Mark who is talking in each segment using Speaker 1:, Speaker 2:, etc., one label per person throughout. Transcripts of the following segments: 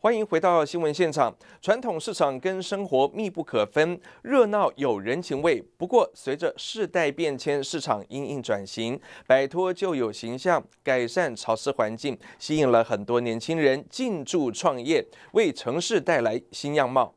Speaker 1: 欢迎回到新闻现场。传统市场跟生活密不可分，热闹有人情味。不过，随着世代变迁，市场因应转型，摆脱旧有形象，改善潮湿环境，吸引了很多年轻人进驻创业，为城市带来新样貌。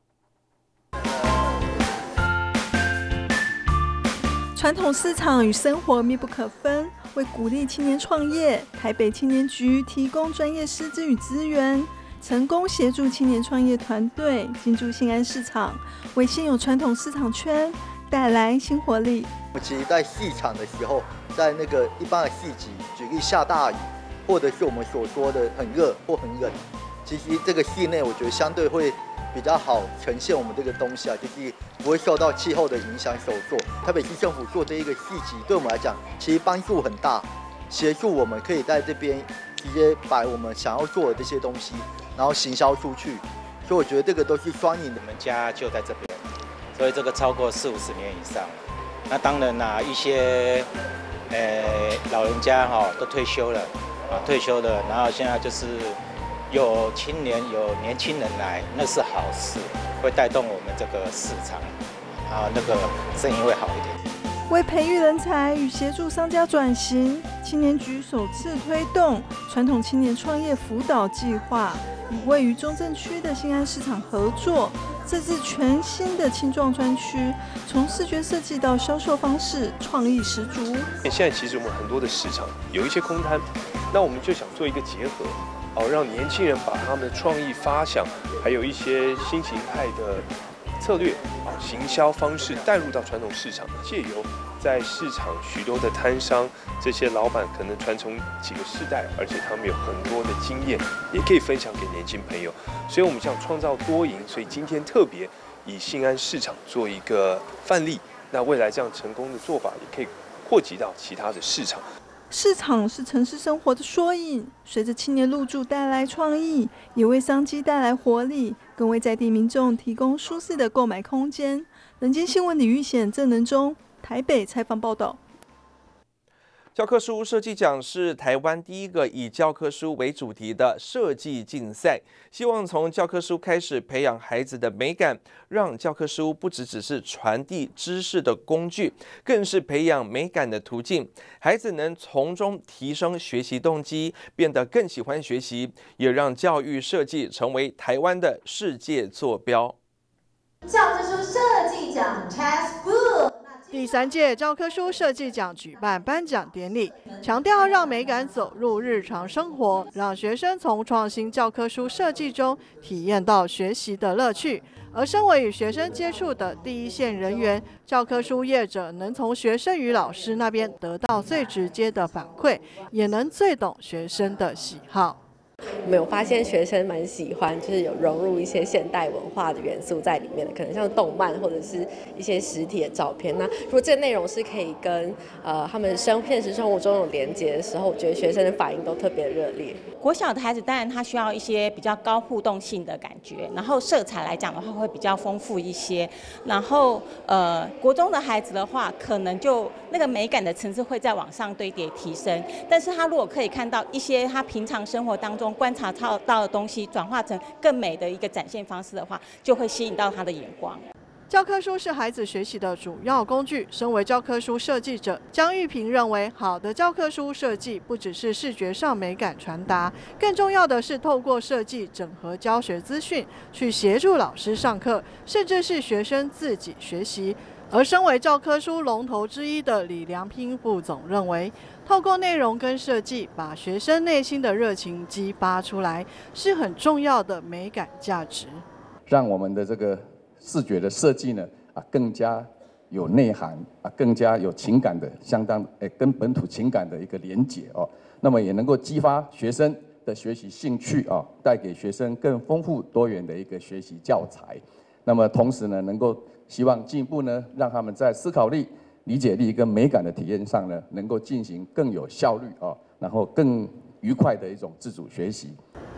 Speaker 2: 传统市场与生活密不可分，为鼓励青年创业，台北青年局提供专业师资与资源。成功协助青年创业团队进驻新安市场，为现有传统市场圈带来新活力。
Speaker 3: 其实，在戏场的时候，在那个一般的戏集，举例下大雨，或者是我们所说的很热或很冷，其实这个戏内我觉得相对会比较好呈现我们这个东西啊，就是不会受到气候的影响所做。台北市政府做这一个戏集，对我们来讲其实帮助很大，协助我们可以在这边直接把我们想要做的这些东西，然后行销出去，所以我觉得这个都是双赢的。
Speaker 4: 我们家就在这边，所以这个超过40-50年以上。那当然啦，一些老人家都退休了然后现在就是有青年有年轻人来，那是好事，会带动我们这个市场，然后那个生意会好一点。
Speaker 2: 为培育人才与协助商家转型，青年局首次推动传统青年创业辅导计划，与位于中正区的新安市场合作，设置全新的青壮专区，从视觉设计到销售方式，创意十足。
Speaker 5: 现在其实我们很多的市场有一些空摊，那我们就想做一个结合，让年轻人把他们的创意发想，还有一些新形态的策略行销方式带入到传统市场，借由在市场许多的摊商，这些老板可能传承几个世代，而且他们有很多的经验，也可以分享给年轻朋友。所以我们想创造多赢，所以今天特别以新安市场做一个范例。那未来这样成功的做法，也可以扩及到其他的市场。
Speaker 2: 市场是城市生活的缩影，随着青年入驻带来创意，也为商机带来活力，更为在地民众提供舒适的购买空间。人间新闻李玉显、郑能忠台北采访报道。
Speaker 1: 教科书设计奖是台湾第一个以教科书为主题的设计竞赛，希望从教科书开始培养孩子的美感，让教科书不只是传递知识的工具，更是培养美感的途径。孩子能从中提升学习动机，变得更喜欢学习，也让教育设计成为台湾的世界坐标。
Speaker 6: 教科书设计奖 Textbook。
Speaker 7: 第3届教科书设计奖举办颁奖典礼，强调让美感走入日常生活，让学生从创新教科书设计中体验到学习的乐趣。而身为与学生接触的第一线人员，教科书业者能从学生与老师那边得到最直接的反馈，也能最懂学生的喜好。
Speaker 8: 我们有发现学生蛮喜欢，就是有融入一些现代文化的元素在里面的，可能像动漫或者是一些实体的照片。那如果这个内容是可以跟他们现实生活中有连接的时候，我觉得学生的反应都特别热烈。
Speaker 9: 国小的孩子当然他需要一些比较高互动性的感觉，然后色彩来讲的话会比较丰富一些。然后国中的孩子的话，可能就那个美感的层次会再往上堆叠提升。但是他如果可以看到一些他平常生活当中观察到的东西，转化成更美的一个展现方式的话，就会吸引到他的眼光。
Speaker 7: 教科书是孩子学习的主要工具。身为教科书设计者，江玉平认为，好的教科书设计不只是视觉上美感传达，更重要的是透过设计整合教学资讯，去协助老师上课，甚至是学生自己学习。而身为教科书龙头之一的李良平副总认为，透过内容跟设计，把学生内心的热情激发出来，是很重要的美感价值。
Speaker 10: 让我们的这个视觉的设计呢，更加有内涵，更加有情感的，相当跟本土情感的一个连结哦。那么也能够激发学生的学习兴趣啊，带给学生更丰富多元的一个学习教材。那么同时呢，能够希望进一步呢，让他们在思考力、理解力跟美感的体验上呢，能够进行更有效率啊，然后更愉快的一种自主学习。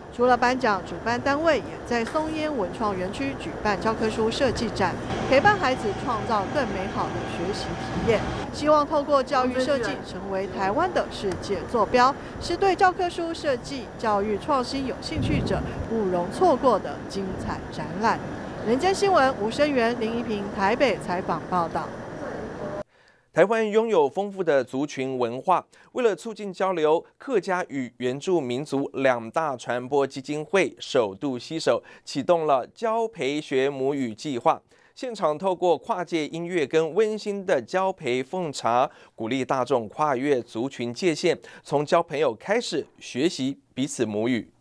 Speaker 7: 除了颁奖，主办单位也在松烟文创园区举办教科书设计展，陪伴孩子创造更美好的学习体验。希望透过教育设计成为台湾的世界坐标，是对教科书设计、教育创新有兴趣者不容错过的精彩展览。人间新闻吴声源、林怡平台北采访报道。
Speaker 1: 台湾拥有丰富的族群文化，为了促进交流，客家与原住民族2大传播基金会首度携手，启动了教培学母语计划。现场透过跨界音乐跟温馨的教培奉茶，鼓励大众跨越族群界限，从交朋友开始学习彼此母语。